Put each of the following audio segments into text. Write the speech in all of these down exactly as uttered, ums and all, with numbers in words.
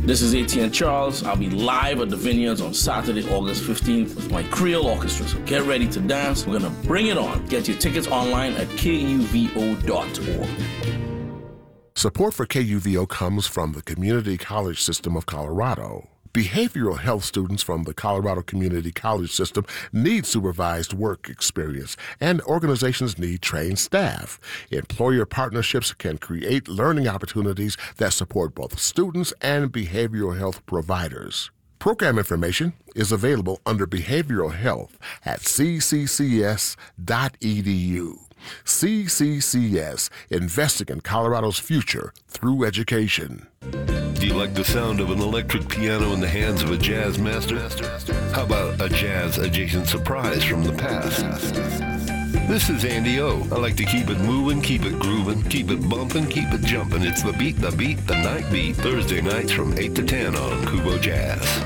This is A T N Charles. I'll be live at the Vineyards on Saturday, August fifteenth with my Creole Orchestra. So get ready to dance. We're going to bring it on. Get your tickets online at K U V O dot org. Support for K U V O comes from the Community College System of Colorado. Behavioral health students from the Colorado Community College System need supervised work experience, and organizations need trained staff. Employer partnerships can create learning opportunities that support both students and behavioral health providers. Program information is available under Behavioral Health at c c c s dot e d u. C C C S, investing in Colorado's future through education. Do you like the sound of an electric piano in the hands of a jazz master? How about a jazz-adjacent surprise from the past? This is Andy O. I like to keep it moving, keep it grooving, keep it bumping, keep it jumping. It's the beat, the beat, the night beat. Thursday nights from eight to ten on Kubo Jazz.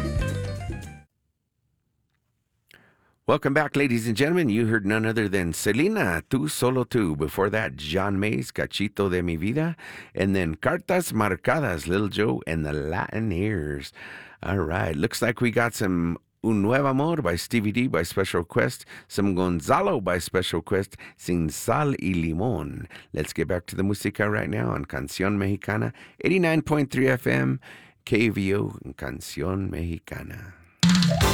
Welcome back, ladies and gentlemen. You heard none other than Selena, Tu Solo Tu. Before that, John Mays, Cachito de Mi Vida. And then Cartas Marcadas, Lil Joe and the Latineers. All right. Looks like we got some Un Nuevo Amor by Stevie D by special request. Some Gonzalo by special request. Sin Sal y Limón. Let's get back to the música right now on Canción Mexicana. eighty-nine point three F M, K V O, Canción Mexicana.